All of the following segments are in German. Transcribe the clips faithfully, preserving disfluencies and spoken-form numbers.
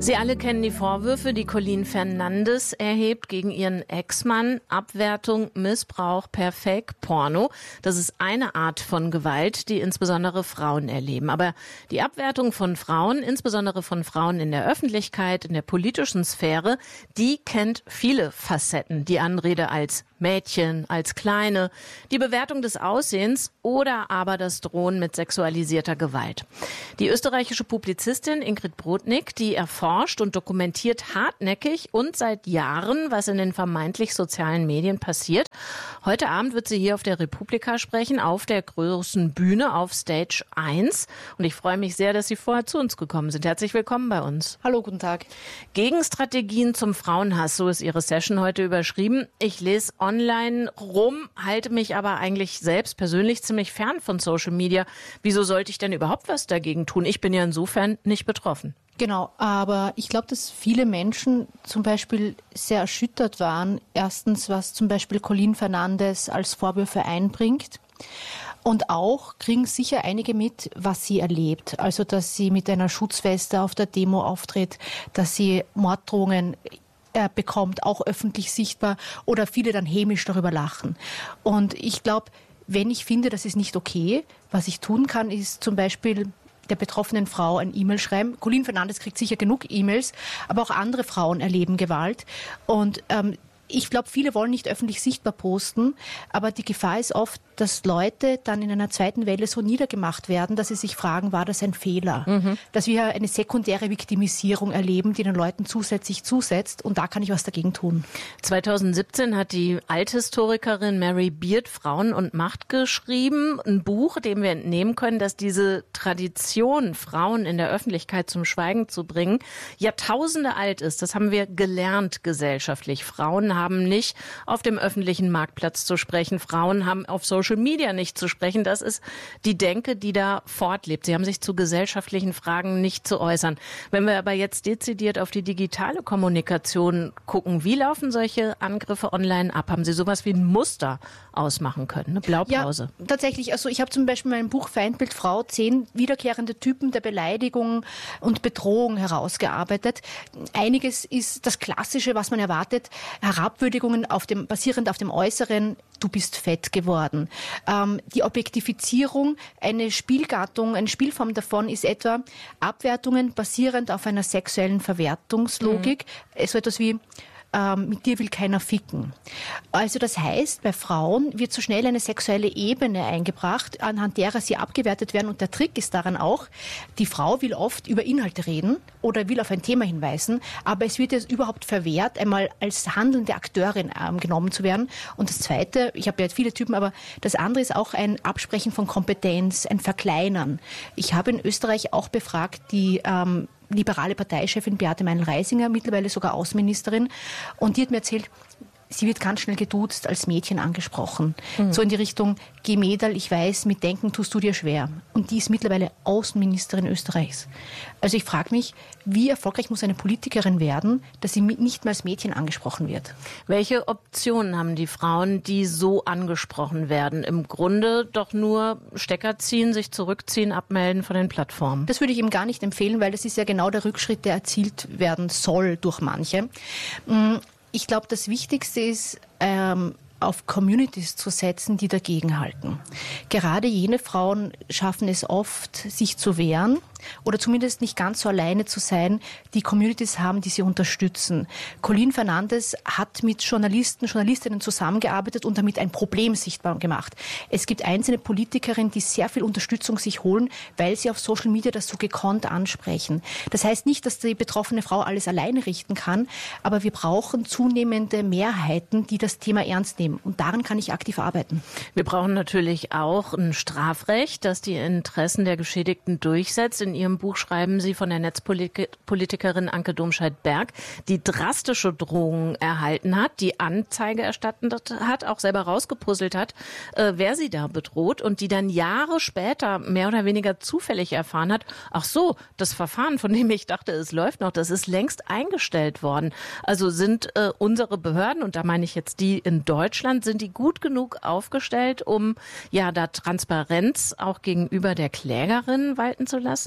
Sie alle kennen die Vorwürfe, die Colleen Fernandes erhebt gegen ihren Ex-Mann. Abwertung, Missbrauch per Fake-Porno. Das ist eine Art von Gewalt, die insbesondere Frauen erleben. Aber die Abwertung von Frauen, insbesondere von Frauen in der Öffentlichkeit, in der politischen Sphäre, die kennt viele Facetten. Die Anrede als Mädchen, als Kleine, die Bewertung des Aussehens oder aber das Drohen mit sexualisierter Gewalt. Die österreichische Publizistin Ingrid Brodnik, die erforscht und dokumentiert hartnäckig und seit Jahren, was in den vermeintlich sozialen Medien passiert. Heute Abend wird sie hier auf der Republika sprechen, auf der großen Bühne, auf Stage eins. Und ich freue mich sehr, dass Sie vorher zu uns gekommen sind. Herzlich willkommen bei uns. Hallo, guten Tag. Gegenstrategien zum Frauenhass, so ist Ihre Session heute überschrieben. Ich lese online rum, halte mich aber eigentlich selbst persönlich ziemlich fern von Social Media. Wieso sollte ich denn überhaupt was dagegen tun? Ich bin ja insofern nicht betroffen. Genau, aber ich glaube, dass viele Menschen zum Beispiel sehr erschüttert waren. Erstens, was zum Beispiel Colleen Fernandes als Vorwürfe einbringt. Und auch kriegen sicher einige mit, was sie erlebt. Also, dass sie mit einer Schutzweste auf der Demo auftritt, dass sie Morddrohungen äh, bekommt, auch öffentlich sichtbar, oder viele dann hämisch darüber lachen. Und ich glaube, wenn ich finde, das ist nicht okay, was ich tun kann, ist zum Beispiel der betroffenen Frau ein E-Mail schreiben. Colleen Fernandes kriegt sicher genug E-Mails, aber auch andere Frauen erleben Gewalt. Und ähm, ich glaube, viele wollen nicht öffentlich sichtbar posten, aber die Gefahr ist oft, dass Leute dann in einer zweiten Welle so niedergemacht werden, dass sie sich fragen, war das ein Fehler? Mhm. Dass wir eine sekundäre Viktimisierung erleben, die den Leuten zusätzlich zusetzt, und da kann ich was dagegen tun. zweitausendsiebzehn hat die Althistorikerin Mary Beard Frauen und Macht geschrieben, ein Buch, dem wir entnehmen können, dass diese Tradition, Frauen in der Öffentlichkeit zum Schweigen zu bringen, Jahrtausende alt ist. Das haben wir gelernt gesellschaftlich. Frauen haben nicht auf dem öffentlichen Marktplatz zu sprechen. Frauen haben auf Social Media nicht zu sprechen. Das ist die Denke, die da fortlebt. Sie haben sich zu gesellschaftlichen Fragen nicht zu äußern. Wenn wir aber jetzt dezidiert auf die digitale Kommunikation gucken, wie laufen solche Angriffe online ab? Haben Sie sowas wie ein Muster ausmachen können, eine Blaupause? Ja, tatsächlich. Also ich habe zum Beispiel in meinem Buch Feindbild Frau zehn wiederkehrende Typen der Beleidigung und Bedrohung herausgearbeitet. Einiges ist das Klassische, was man erwartet. Herabwürdigungen auf dem, basierend auf dem Äußeren. Du bist fett geworden. Ähm, die Objektifizierung, eine Spielgattung, eine Spielform davon ist etwa Abwertungen basierend auf einer sexuellen Verwertungslogik. Mhm. So etwas wie ähm, mit dir will keiner ficken. Also das heißt, bei Frauen wird so schnell eine sexuelle Ebene eingebracht, anhand derer sie abgewertet werden. Und der Trick ist daran auch, die Frau will oft über Inhalte reden oder will auf ein Thema hinweisen, aber es wird jetzt überhaupt verwehrt, einmal als handelnde Akteurin ähm, genommen zu werden. Und das Zweite, ich habe ja viele Typen, aber das andere ist auch ein Absprechen von Kompetenz, ein Verkleinern. Ich habe in Österreich auch befragt, die ähm, liberale Parteichefin Beate Meinl-Reisinger, mittlerweile sogar Außenministerin, und die hat mir erzählt, sie wird ganz schnell geduzt, als Mädchen angesprochen. Mhm. So in die Richtung, geh Mädel, ich weiß, mit Denken tust du dir schwer. Und die ist mittlerweile Außenministerin Österreichs. Also ich frage mich, wie erfolgreich muss eine Politikerin werden, dass sie nicht mehr als Mädchen angesprochen wird? Welche Optionen haben die Frauen, die so angesprochen werden? Im Grunde doch nur Stecker ziehen, sich zurückziehen, abmelden von den Plattformen. Das würde ich ihm gar nicht empfehlen, weil das ist ja genau der Rückschritt, der erzielt werden soll durch manche. Ich glaube, das Wichtigste ist, ähm, auf Communities zu setzen, die dagegenhalten. Gerade jene Frauen schaffen es oft, sich zu wehren oder zumindest nicht ganz so alleine zu sein, die Communities haben, die sie unterstützen. Colleen Fernandes hat mit Journalisten, Journalistinnen zusammengearbeitet und damit ein Problem sichtbar gemacht. Es gibt einzelne Politikerinnen, die sehr viel Unterstützung sich holen, weil sie auf Social Media das so gekonnt ansprechen. Das heißt nicht, dass die betroffene Frau alles alleine richten kann, aber wir brauchen zunehmende Mehrheiten, die das Thema ernst nehmen. Und daran kann ich aktiv arbeiten. Wir brauchen natürlich auch ein Strafrecht, das die Interessen der Geschädigten durchsetzt. In Ihrem Buch schreiben Sie von der Netzpolitikerin Anke Domscheit-Berg, die drastische Drohungen erhalten hat, die Anzeige erstattet hat, auch selber rausgepuzzelt hat, äh, wer sie da bedroht, und die dann Jahre später mehr oder weniger zufällig erfahren hat, ach so, das Verfahren, von dem ich dachte, es läuft noch, das ist längst eingestellt worden. Also sind äh, unsere Behörden, und da meine ich jetzt die in Deutschland, sind die gut genug aufgestellt, um ja da Transparenz auch gegenüber der Klägerin walten zu lassen?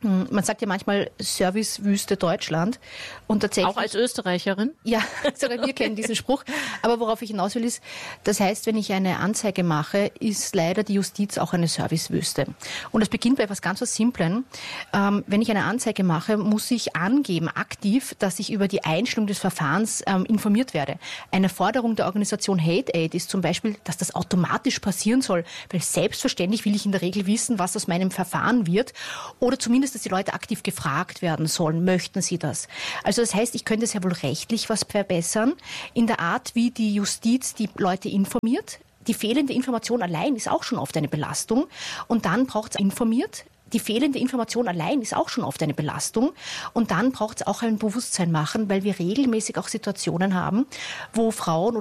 Man sagt ja manchmal Servicewüste Deutschland. Und tatsächlich, auch als Österreicherin? Ja, sogar wir kennen diesen Spruch. Aber worauf ich hinaus will, ist, das heißt, wenn ich eine Anzeige mache, ist leider die Justiz auch eine Servicewüste. Und das beginnt bei etwas ganz was Simplem. Ähm, wenn ich eine Anzeige mache, muss ich angeben, aktiv, dass ich über die Einstellung des Verfahrens ähm, informiert werde. Eine Forderung der Organisation Hate Aid ist zum Beispiel, dass das automatisch passieren soll, weil selbstverständlich will ich in der Regel wissen, was aus meinem Verfahren wird. Oder zumindest, dass die Leute aktiv gefragt werden sollen, möchten sie das. Also das heißt, ich könnte sehr wohl rechtlich was verbessern, in der Art, wie die Justiz die Leute informiert. Die fehlende Information allein ist auch schon oft eine Belastung. Und dann braucht es informiert. Die fehlende Information allein ist auch schon oft eine Belastung. Und dann braucht es auch ein Bewusstsein machen, weil wir regelmäßig auch Situationen haben, wo Frauen